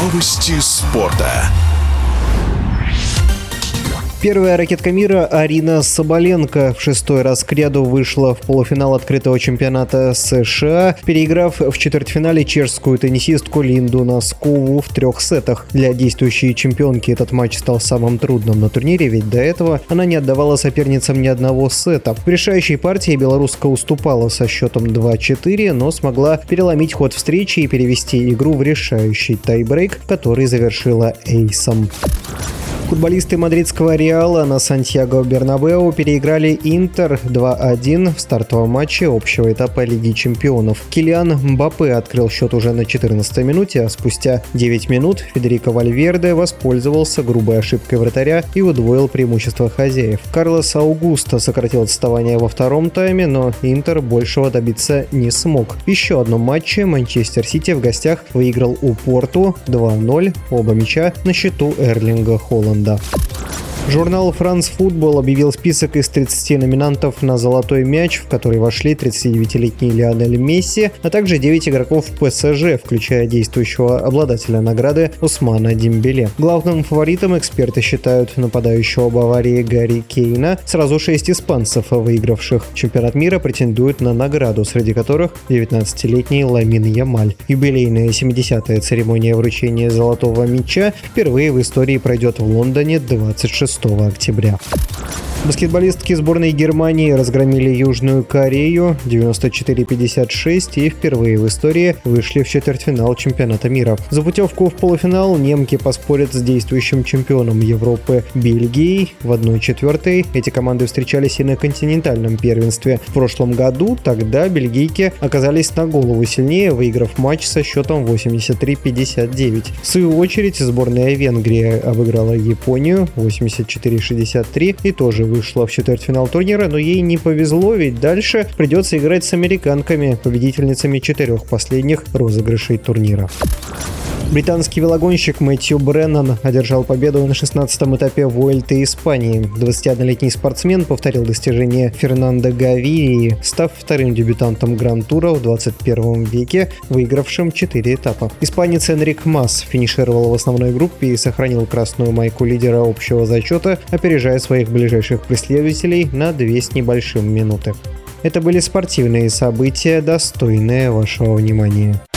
Новости спорта. Первая ракетка мира Арина Соболенко в 6-й раз кряду вышла в полуфинал открытого чемпионата США, переиграв в четвертьфинале чешскую теннисистку Линду Носкову в 3 сетах. Для действующей чемпионки этот матч стал самым трудным на турнире, ведь до этого она не отдавала соперницам ни одного сета. В решающей партии белоруска уступала со счетом 2-4, но смогла переломить ход встречи и перевести игру в решающий тайбрейк, который завершила эйсом. Футболисты мадридского Реала на Сантьяго-Бернабеу переиграли Интер 2-1 в стартовом матче общего этапа Лиги чемпионов. Килиан Мбаппе открыл счет уже на 14-й минуте, а спустя 9 минут Федерико Вальверде воспользовался грубой ошибкой вратаря и удвоил преимущество хозяев. Карлос Аугусто сократил отставание во втором тайме, но Интер большего добиться не смог. В еще одном матче Манчестер Сити в гостях выиграл у Порту 2-0, оба мяча на счету Эрлинга Холланда. Журнал France Football объявил список из 30 номинантов на «Золотой мяч», в который вошли 39-летний Лионель Месси, а также 9 игроков ПСЖ, включая действующего обладателя награды Усмана Дембеле. Главным фаворитом эксперты считают нападающего Баварии Гарри Кейна. Сразу 6 испанцев, выигравших чемпионат мира, претендуют на награду, среди которых 19-летний Ламин Ямаль. Юбилейная 70-я церемония вручения «Золотого мяча» впервые в истории пройдет в Лондоне 26 октября. Баскетболистки сборной Германии разгромили Южную Корею 94-56 и впервые в истории вышли в четвертьфинал чемпионата мира. За путевку в полуфинал немки поспорят с действующим чемпионом Европы Бельгией в 1/4. Эти команды встречались и на континентальном первенстве в прошлом году. Тогда бельгийки оказались на голову сильнее, выиграв матч со счетом 83-59. В свою очередь сборная Венгрии обыграла Японию 84-63 и тоже вышла в четвертьфинал турнира, но ей не повезло, ведь дальше придется играть с американками, победительницами 4 последних розыгрышей турнира. Британский велогонщик Мэтью Бреннан одержал победу на 16-м этапе Вуэльты Испании. 21-летний спортсмен повторил достижение Фернандо Гавирии, став вторым дебютантом Гран-тура в 21 веке, выигравшим 4 этапа. Испанец Энрик Мас финишировал в основной группе и сохранил красную майку лидера общего зачета, опережая своих ближайших преследователей на 2 с небольшим минуты. Это были спортивные события, достойные вашего внимания.